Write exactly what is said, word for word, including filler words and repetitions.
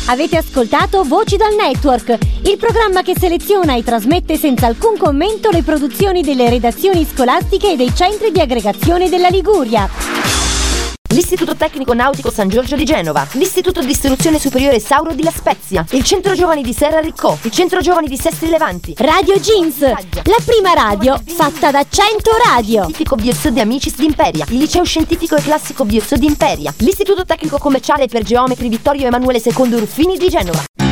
Avete ascoltato Voci dal Network, il programma che seleziona e trasmette senza alcun commento le produzioni delle redazioni scolastiche e dei centri di aggregazione della Liguria. L'Istituto Tecnico Nautico San Giorgio di Genova, l'Istituto di Istruzione Superiore Sauro di La Spezia, il Centro Giovani di Serra Riccò, il Centro Giovani di Sestri Levanti, Radio Jeans, la prima radio fatta da cento radio. Scientifico Bios de Amicis d'Imperia, il Liceo Scientifico e Classico Bios d'Imperia, l'Istituto Tecnico Commerciale per Geometri Vittorio Emanuele secondo Ruffini di Genova.